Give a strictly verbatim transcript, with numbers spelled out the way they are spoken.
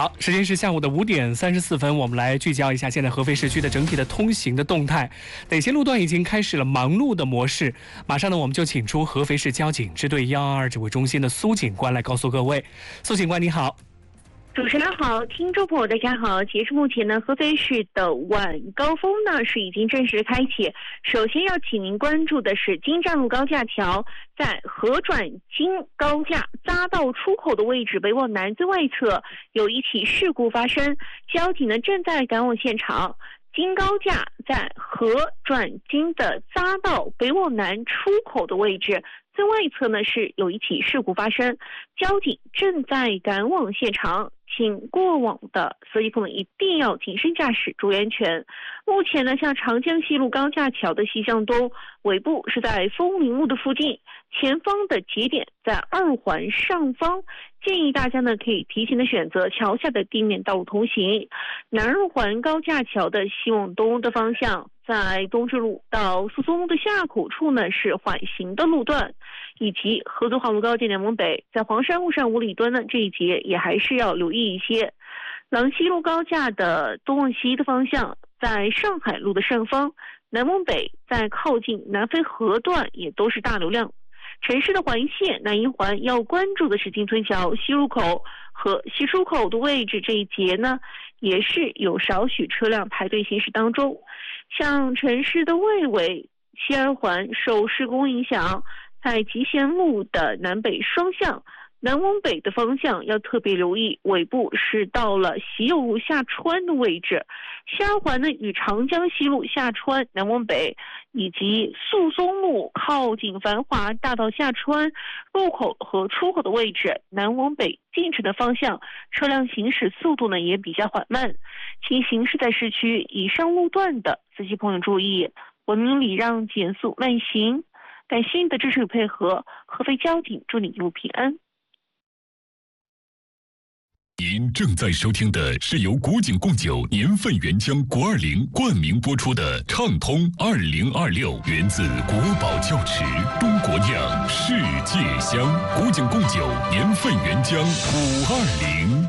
好，时间是下午的五点三十四分，我们来聚焦一下现在合肥市区的整体的通行的动态，哪些路段已经开始了忙碌的模式？马上呢，我们就请出合肥市交警支队一二二指挥中心的苏警官来告诉各位。苏警官你好。 主持人好，听众朋友大家好。截至目前呢，合肥市的晚高峰呢是已经正式开启。首先要请您关注的是京站路高架桥在合转京高架匝道出口的位置北往南最外侧有一起事故发生，交警呢正在赶往现场。京高架在合转京的匝道北往南出口的位置最外侧呢是有一起事故发生，交警正在赶往现场，请过往的司机朋友一定要谨慎驾驶，注意安全。目前呢，像长江西路高架桥的西向东尾部是在枫林路的附近，前方的节点在二环上方，建议大家呢可以提前的选择桥下的地面道路通行。南二环高架桥的西往东的方向，在东直路到苏松路的下口处呢是缓行的路段，以及合作化路高架南往北，在黄山路上五里墩呢这一节也还是要留意一些。廊西路高架的东往西的方向，在上海路的上方，南往北在靠近南淝河段也都是大流量。城市的环线南一环要关注的是金村桥西入口和西出口的位置，这一节呢也是有少许车辆排队行驶当中。像城市的外围西二环受施工影响，在集贤路的南北双向南往北的方向要特别留意，尾部是到了喜友路下穿的位置。西二环呢与长江西路下穿南往北，以及宿松路靠近繁华大道下穿入口和出口的位置，南往北进城的方向车辆行驶速度呢也比较缓慢，请行驶在市区以上路段的司机朋友注意文明礼让，减速慢行。感谢您的支持与配合，合肥交警祝你一路平安。 您正在收听的是由古井贡酒年份原浆国二零冠名播出的畅通二零二六，源自国宝窖池，中国酿，世界香。古井贡酒年份原浆五二零。